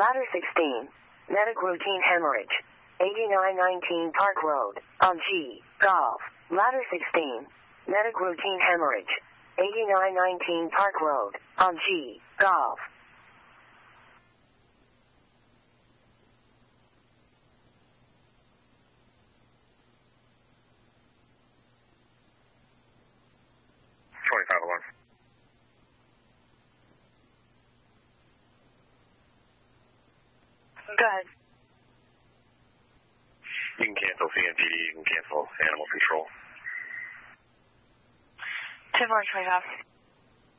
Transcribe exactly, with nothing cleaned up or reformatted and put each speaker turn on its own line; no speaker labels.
Ladder sixteen. Medic routine hemorrhage. eighty-nine nineteen Park Road, on G, Golf. Ladder sixteen. Medic routine hemorrhage. eighty-nine nineteen Park Road, on G, Golf.
twenty-five alarm.
Go ahead.
You can cancel C M P D, you can cancel animal control.
ten four twenty-five.